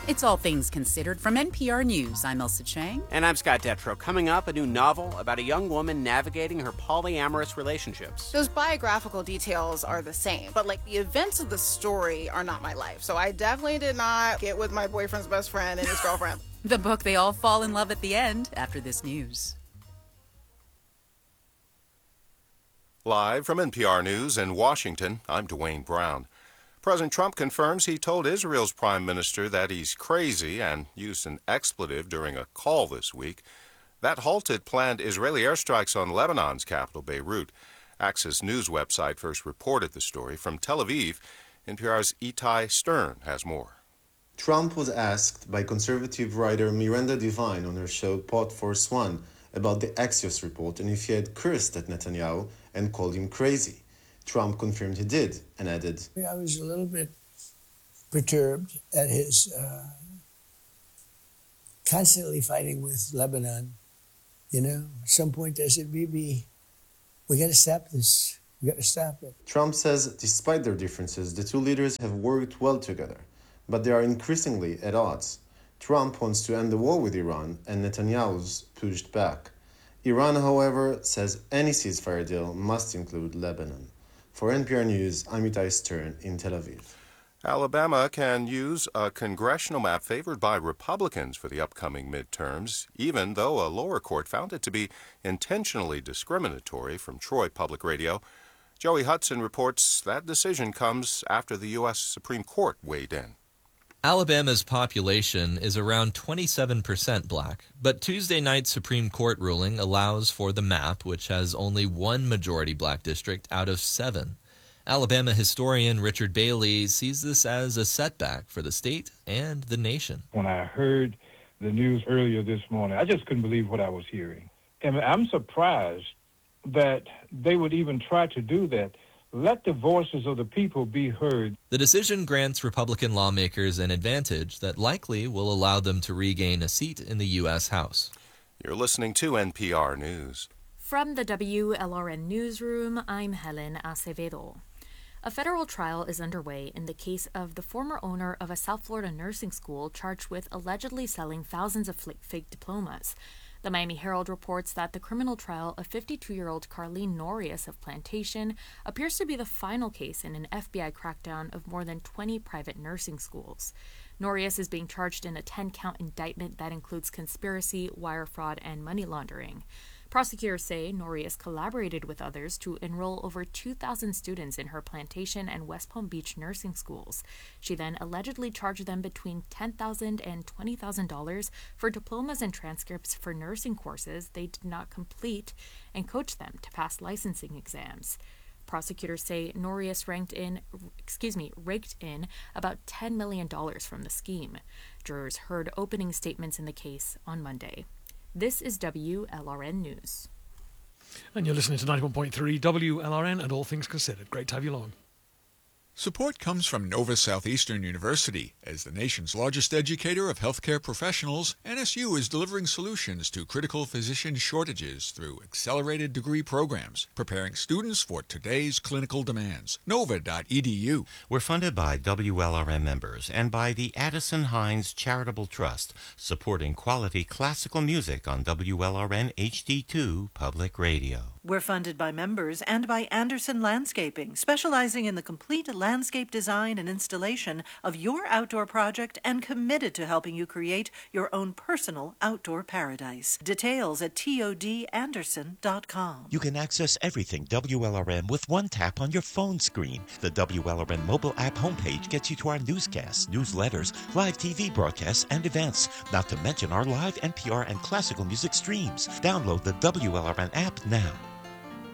It's All Things Considered from NPR News. I'm Elsa Chang. And I'm Scott Detrow. Coming up, a new novel about a young woman navigating her polyamorous relationships. Those biographical details are the same, but the events of the story are not my life. So I definitely did not get with my boyfriend's best friend and his girlfriend. The book they all fall in love at the end after this news. Live from NPR News in Washington, I'm Dwayne Brown. President Trump confirms he told Israel's prime minister that he's crazy and used an expletive during a call this week. That halted planned Israeli airstrikes on Lebanon's capital, Beirut. Access News website first reported the story. From Tel Aviv, NPR's Itai Stern has more. Trump was asked by conservative writer Miranda Devine on her show Pod Force One about the Axios report and if he had cursed at Netanyahu and called him crazy. Trump confirmed he did and added, I was a little bit perturbed at his constantly fighting with Lebanon. At some point I said, Bibi, we got to stop this. We got to stop it. Trump says despite their differences, the two leaders have worked well together, but they are increasingly at odds. Trump wants to end the war with Iran and Netanyahu's pushed back. Iran, however, says any ceasefire deal must include Lebanon. For NPR News, I'm Itai Stern in Tel Aviv. Alabama can use a congressional map favored by Republicans for the upcoming midterms, even though a lower court found it to be intentionally discriminatory. From Troy Public Radio, Joey Hudson reports that decision comes after the U.S. Supreme Court weighed in. Alabama's population is around 27% black, but Tuesday night's Supreme Court ruling allows for the map, which has only one majority black district out of 7. Alabama historian Richard Bailey sees this as a setback for the state and the nation. When I heard the news earlier this morning, I just couldn't believe what I was hearing. And I'm surprised that they would even try to do that. Let the voices of the people be heard. The decision grants Republican lawmakers an advantage that likely will allow them to regain a seat in the U.S. House. You're listening to NPR News. From the WLRN Newsroom, I'm Helen Acevedo. A federal trial is underway in the case of the former owner of a South Florida nursing school charged with allegedly selling thousands of fake diplomas. The Miami Herald reports that the criminal trial of 52-year-old Carlene Norius of Plantation appears to be the final case in an FBI crackdown of more than 20 private nursing schools. Norius is being charged in a 10-count indictment that includes conspiracy, wire fraud, and money laundering. Prosecutors say Norius collaborated with others to enroll over 2,000 students in her Plantation and West Palm Beach nursing schools. She then allegedly charged them between $10,000 and $20,000 for diplomas and transcripts for nursing courses they did not complete and coached them to pass licensing exams. Prosecutors say Norius raked in about $10 million from the scheme. Jurors heard opening statements in the case on Monday. This is WLRN News. And you're listening to 91.3 WLRN and All Things Considered. Great to have you along. Support comes from Nova Southeastern University. As the nation's largest educator of healthcare professionals, NSU is delivering solutions to critical physician shortages through accelerated degree programs, preparing students for today's clinical demands. Nova.edu. We're funded by WLRN members and by the Addison Hines Charitable Trust, supporting quality classical music on WLRN HD2 Public Radio. We're funded by members and by Anderson Landscaping, specializing in the complete landscape design and installation of your outdoor project and committed to helping you create your own personal outdoor paradise. Details at todanderson.com. You can access everything WLRN with one tap on your phone screen. The WLRN mobile app homepage gets you to our newscasts, newsletters, live TV broadcasts, and events, not to mention our live NPR and classical music streams. Download the WLRN app now.